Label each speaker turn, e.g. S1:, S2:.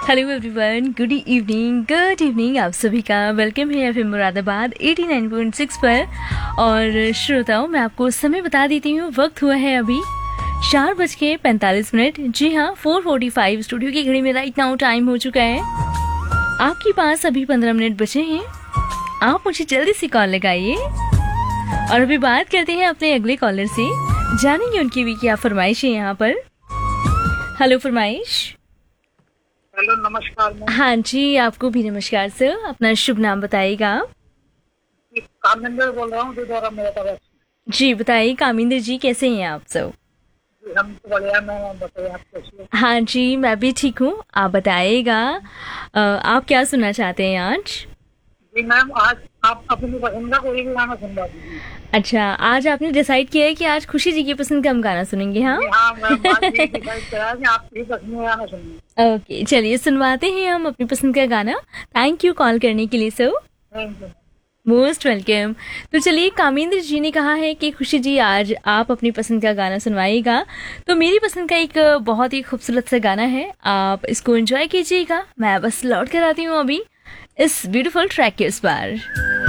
S1: Hello everyone, good evening आप सभी का वेलकम है एफएम मुरादाबाद 89.6 पर। और श्रोताओं, मैं आपको समय बता देती हूँ। वक्त हुआ है अभी 4:45। जी हाँ, 4:45 स्टूडियो की घड़ी में राइट नाउ टाइम हो चुका है। आपके पास अभी 15 मिनट बचे हैं। आप मुझे जल्दी से कॉल लगाइए और अभी बात करते हैं अपने अगले कॉलर से। जानेंगे उनकी भी क्या फरमाइश है यहाँ पर। हेलो फरमाइश।
S2: हेलो, नमस्कार। मैं
S1: हाँ जी, आपको भी नमस्कार सर। अपना शुभ नाम बताइएगा।
S2: कामिंदर बोल रहा हूँ दोबारा मेरा तरफ से।
S1: जी बताइए कामिंदर जी, कैसे हैं आप सब?
S2: जी, हम तो बढ़िया। मैं बताइए आप कैसे हो?
S1: हाँ जी, मैं भी ठीक हूँ। आप बताइएगा, आप क्या सुनना चाहते हैं आज?
S2: जी मैम, आज आप अपनी पसंद का कोई भी गाना सुनवा दीजिए।
S1: अच्छा, आज आपने डिसाइड किया है कि आज खुशी जी की पसंद का हम गाना सुनेंगे। हाँ
S2: जी हाँ मैम, आज ये डिसाइड करा कि आपकी पसंद का गाना सुनिए।
S1: ओके, चलिए सुनवाते हैं हम अपनी पसंद का गाना। थैंक यू कॉल करने के लिए sir.
S2: Thank you.
S1: Most welcome. तो चलिए, कामिंद्र जी ने कहा है कि खुशी जी आज आप अपनी पसंद का गाना सुनवाइएगा। तो मेरी पसंद का एक बहुत ही खूबसूरत सा गाना है, आप इसको एंजॉय कीजिएगा। मैं बस लौट कर आती हूँ अभी इस ब्यूटीफुल ट्रैक के उस पार।